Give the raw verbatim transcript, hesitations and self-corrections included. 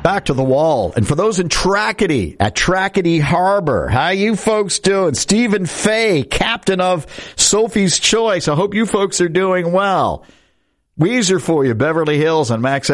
Back to the wall. And for those in Trackety, at Trackety Harbor, how you folks doing? Stephen Fay, captain of Sophie's Choice. I hope you folks are doing well. Weezer for you, Beverly Hills on Max